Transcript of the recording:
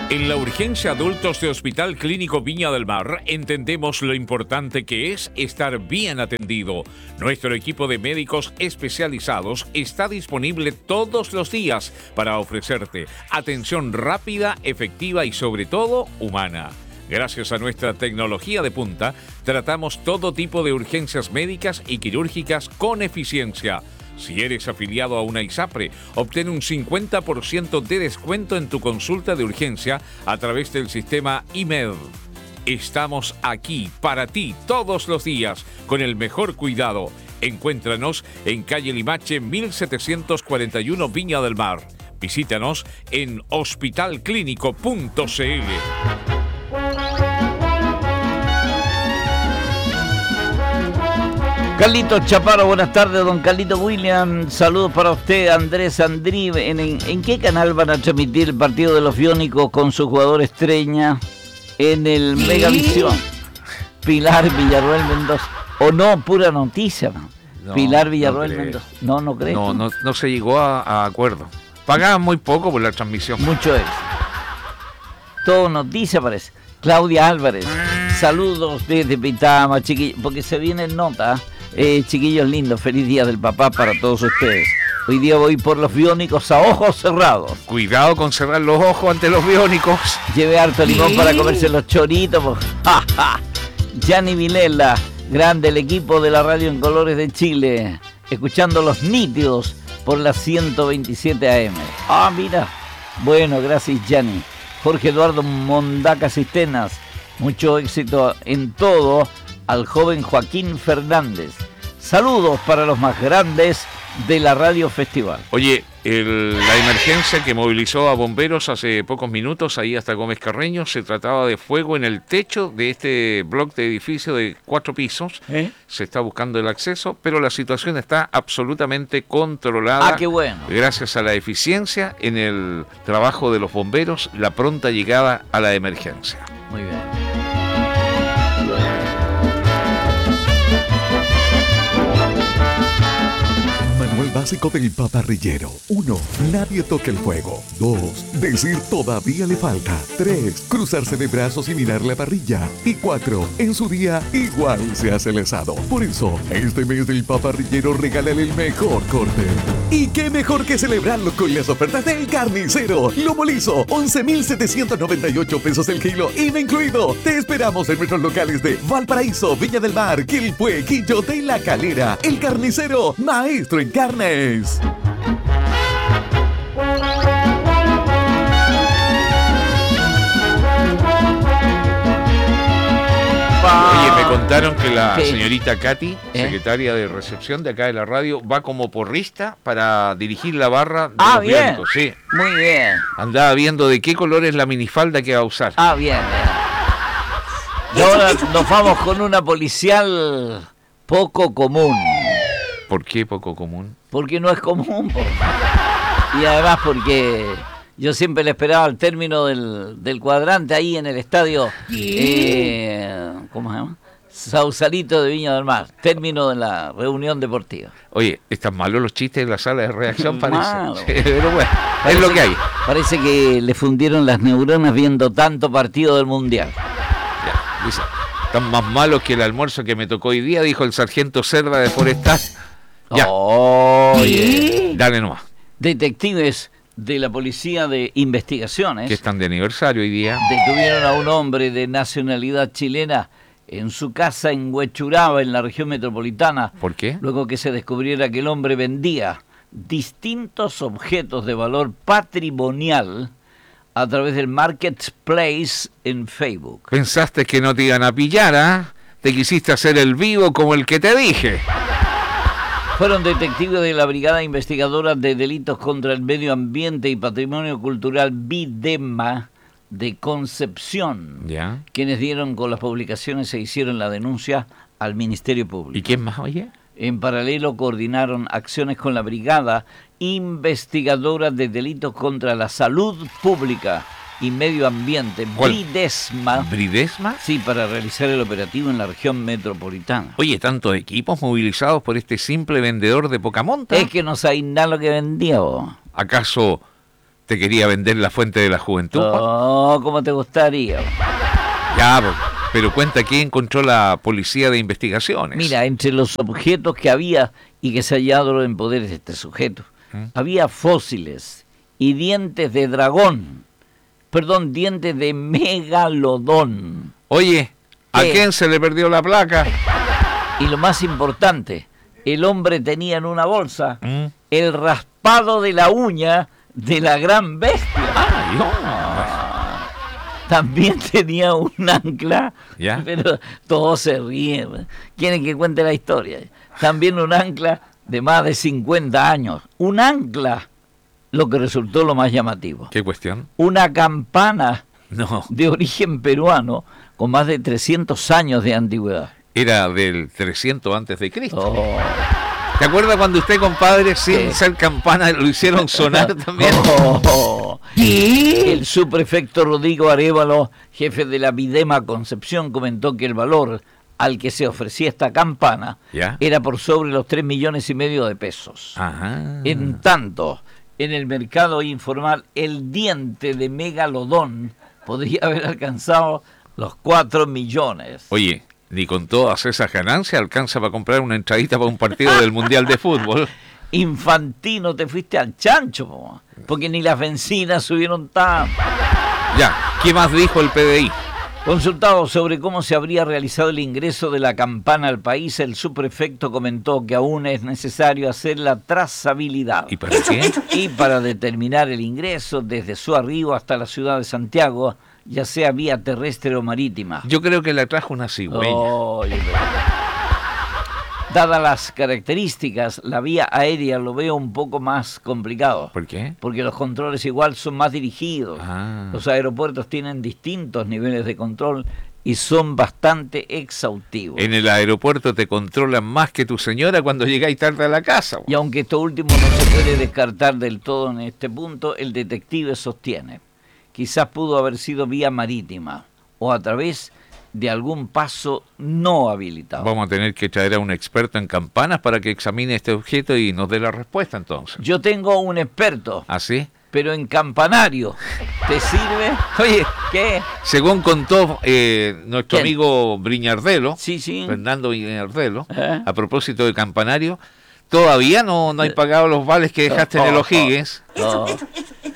En la urgencia adultos de Hospital Clínico Viña del Mar entendemos lo importante que es estar bien atendido. Nuestro equipo de médicos especializados está disponible todos los días para ofrecerte atención rápida, efectiva y sobre todo humana. Gracias a nuestra tecnología de punta, tratamos todo tipo de urgencias médicas y quirúrgicas con eficiencia. Si eres afiliado a una ISAPRE, obtén un 50% de descuento en tu consulta de urgencia a través del sistema IMED. Estamos aquí para ti todos los días con el mejor cuidado. Encuéntranos en calle Limache 1741 Viña del Mar. Visítanos en hospitalclínico.cl. Carlitos Chaparro, buenas tardes, don Carlito William, saludos para usted, Andrés Andrí. ¿En qué canal van a transmitir el partido de los Biónicos con su jugador estrella? En el Megavisión. Pilar Villarroel Mendoza. ¿O no? Pura noticia. No, Pilar Villarroel Mendoza. No creo. No se llegó a acuerdo. Pagaban muy poco por la transmisión. Mucho es. Todo noticia parece. Claudia Álvarez, saludos desde Pitama, chiquillos, porque se viene en nota. Chiquillos lindos, feliz día del papá para todos ustedes. Hoy día voy por los Biónicos a ojos cerrados. Cuidado con cerrar los ojos ante los Biónicos. Lleve harto limón para comerse los choritos. Gianni Vilela, grande el equipo de la radio en colores de Chile, escuchando los nítidos por la 127 AM. Mira. Bueno, gracias Gianni. Jorge Eduardo Mondaca Cistenas, mucho éxito en todo al joven Joaquín Fernández. Saludos para los más grandes de la Radio Festival. Oye, la emergencia que movilizó a bomberos hace pocos minutos, ahí hasta Gómez Carreño, se trataba de fuego en el techo de este bloque de edificio de 4 pisos. Se está buscando el acceso, pero la situación está absolutamente controlada. ¡Qué bueno! Gracias a la eficiencia en el trabajo de los bomberos, la pronta llegada a la emergencia. Muy bien. Manual básico del paparrillero. 1. Nadie toque el fuego. 2. Decir todavía le falta. 3. Cruzarse de brazos y mirar la parrilla. Y 4. En su día igual se hace el asado. Por eso, este mes del paparrillero regálale el mejor corte. ¿Y qué mejor que celebrarlo con las ofertas del Carnicero? Lomo liso, 11,798 pesos el kilo, IVA incluido. Te esperamos en nuestros locales de Valparaíso, Viña del Mar, Quilpué, Quillote y La Calera. El Carnicero, maestro en carnes. Oye, me contaron que la señorita Katy, secretaria de recepción de acá de la radio, va como porrista para dirigir la barra de los Biónicos. Sí. Muy bien. Andaba viendo de qué color es la minifalda que va a usar. Bien. Y ahora nos vamos con una policial poco común. ¿Por qué poco común? Porque no es común. Y además porque yo siempre le esperaba al término del cuadrante ahí en el estadio. ¿Cómo se llama? Sausalito de Viña del Mar. Término de la reunión deportiva. Oye, están malos los chistes de la sala de reacción, parece. Malo. Sí, pero bueno, es lo que hay. Parece que le fundieron las neuronas viendo tanto partido del Mundial. Ya, dice, están más malos que el almuerzo que me tocó hoy día, dijo el sargento Cerda de Forestal. Ya. Oye. Dale nomás. Detectives de la Policía de Investigaciones, que están de aniversario hoy día, detuvieron a un hombre de nacionalidad chilena en su casa en Huechuraba, en la región metropolitana. ¿Por qué? Luego que se descubriera que el hombre vendía distintos objetos de valor patrimonial a través del Marketplace en Facebook. Pensaste que no te iban a pillar, ¿ah? Te quisiste hacer el vivo como el que te dije. Fueron detectives de la Brigada Investigadora de Delitos contra el Medio Ambiente y Patrimonio Cultural BIDEMA de Concepción, ¿ya?, quienes dieron con las publicaciones e hicieron la denuncia al Ministerio Público. ¿Y quién más, oye? En paralelo coordinaron acciones con la Brigada Investigadora de Delitos contra la Salud Pública y Medio Ambiente, BRIDESMA. ¿BRIDESMA? Sí, para realizar el operativo en la región metropolitana. Oye, tantos equipos movilizados por este simple vendedor de poca monta. Es que no sabéis nada lo que vendía, vos. ¿Acaso ¿Te quería vender la fuente de la juventud? No, como te gustaría. Ya, pero cuenta qué encontró la policía de investigaciones. Mira, entre los objetos que había y que se hallaron en poder de este sujeto, había fósiles y dientes de dragón. Perdón, dientes de megalodón. Oye, ¿a quién se le perdió la placa? Y lo más importante, el hombre tenía en una bolsa el raspado de la uña de la gran bestia. También tenía un ancla, ¿ya? Pero todos se ríen. ¿Quieren que cuente la historia? También un ancla de más de 50 años. Un ancla, lo que resultó lo más llamativo. ¿Qué cuestión? Una campana No. de origen peruano con más de 300 años de antigüedad. Era del 300 antes de Cristo. Oh. ¿Te acuerdas cuando usted, compadre, sin ser campana, lo hicieron sonar también? Oh. Y el subprefecto Rodrigo Arévalo, jefe de la Videma Concepción, comentó que el valor al que se ofrecía esta campana era por sobre los 3,5 millones de pesos. Ajá. En tanto, en el mercado informal, el diente de megalodón podría haber alcanzado los 4 millones. Oye, ni con todas esas ganancias alcanza para comprar una entradita para un partido del Mundial de Fútbol. Infantino, te fuiste al chancho, porque ni las bencinas subieron tan. Ya, ¿qué más dijo el PDI? Consultado sobre cómo se habría realizado el ingreso de la campana al país, el subprefecto comentó que aún es necesario hacer la trazabilidad. ¿Y para qué? Y para determinar el ingreso desde su arribo hasta la ciudad de Santiago, ya sea vía terrestre o marítima. Yo creo que la trajo una cigüeña. Dadas las características, la vía aérea lo veo un poco más complicado. ¿Por qué? Porque los controles igual son más dirigidos. Los aeropuertos tienen distintos niveles de control y son bastante exhaustivos. En el aeropuerto te controlan más que tu señora cuando llegáis tarde a la casa. Y aunque esto último no se puede descartar del todo en este punto, el detective sostiene: quizás pudo haber sido vía marítima o a través de algún paso no habilitado. Vamos a tener que traer a un experto en campanas para que examine este objeto y nos dé la respuesta entonces. Yo tengo un experto. ¿Ah, sí? Pero en campanario. ¿Te sirve? Oye, ¿qué? Según contó nuestro amigo Briñardelo, Fernando Briñardelo, a propósito de campanario, todavía no hay pagado los vales que dejaste en el O'Higgins.